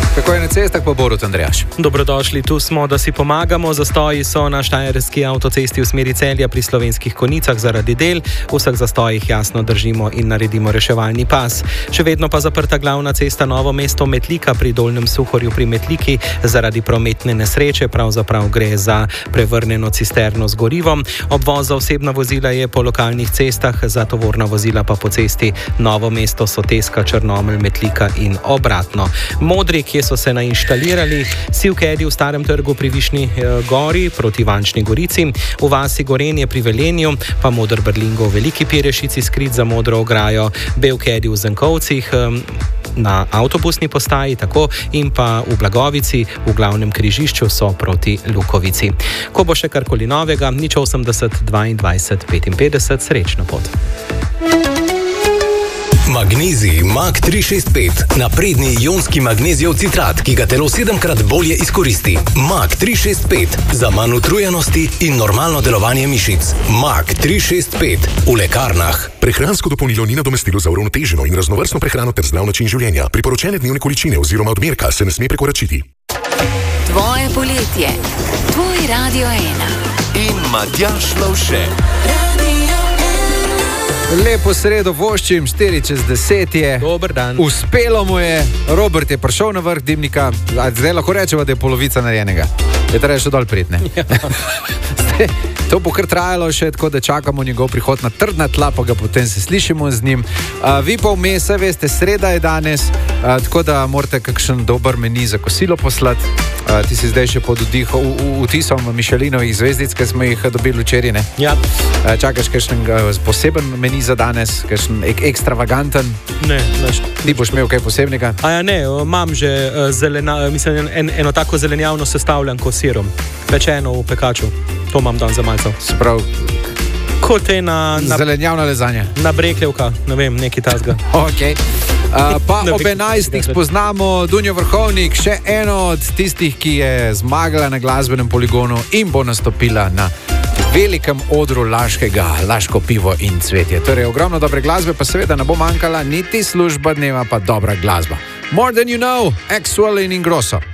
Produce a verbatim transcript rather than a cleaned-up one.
Kako je na cestah, pa Borut Andrejaš. Dobrodošli, tu smo, da si pomagamo. Zastoji so na štajerski avtocesti v smeri Celja pri Slovenskih Konjicah zaradi del. V vseh zastojih jasno držimo in naredimo reševalni pas. Še vedno pa zaprta glavna cesta Novo mesto Metlika pri Dolnjem Suhorju pri Metliki zaradi prometne nesreče. Pravzaprav gre za prevrnjeno cisterno z gorivom. Obvoz za osebna vozila je po lokalnih cestah, za tovorna vozila pa po cesti Novo mesto Soteska, Črnomelj, Metlika in obratno. Modri, kje so se nainštalirali, Sivkedi v Starem trgu pri Višnji gori proti Vančni Gorici, v vasi Gorenje pri Velenju, pa Moder Brlingo v Veliki Pirešici skrit za modro ograjo, Belkedi v Zenkovcih na avtobusni postaji, tako in pa v Blagovici v glavnem križišču so proti Lukovici. Ko bo še karkoli novega, nič osemdeset dvaindvajset petinpetdeset, srečno pot. Magnezij Mag tri šest pet. Napredni ionski magnezijev citrat, ki ga telo sedemkrat bolje izkoristi. Mag tri šest pet. Za manj utrujenosti in normalno delovanje mišic. Mag tri šest pet. V lekarnah. Prehransko dopolnilo ni nadomestilo za uravnoteženo in raznovrstno prehrano ter zdrav način življenja. Priporočene dnevne količine oziroma odmerka se ne sme prekoračiti. Tvoje poletje. Tvoj Radio ena. In Matjaž Lovše. Lepo sredo voščim, štiri čez deset je. Dober dan. Uspelo mu je, Robert je prišel na vrh dimnika, zdaj lahko rečemo, da je polovica narejenega. Je treba še dol pritne. Ja. To bo kar trajalo še, tako da čakamo njegov prihod na trdna tla, pa ga potem se slišimo z njim. Uh, vi pa vmes, veste, sreda je danes, uh, tako da morate kakšen dober meni za kosilo poslati. Uh, ti si zdaj še pod vtisom Mišelinovih zvezdic, ki smo jih dobili včeraj, ne? Ja. Uh, čakaš kakšen uh, poseben meni za danes, kakšen ek ekstravaganten? Ne, ne. Ti boš imel kaj posebnega? A ja, ne, imam že uh, zelena, mislim, en, eno tako zelenjavno sestavljanko s sirom, pečeno v pekaču. To imam dan za malce. Sprav. Kot je na... na zelenjavna lezanja. Na brekljevka, ne vem, neki tasga. Ok. Uh, pa ob enajstih spoznamo Dunjo Vrhovnik, še eno od tistih, ki je zmagala na glasbenem poligonu in bo nastopila na velikem odru Laškega, Laško pivo in cvetje. Torej, ogromno dobre glasbe, pa seveda ne bo manjkala niti služba dneva, pa dobra glasba. More Than You Know, Axwell in Ingrosso.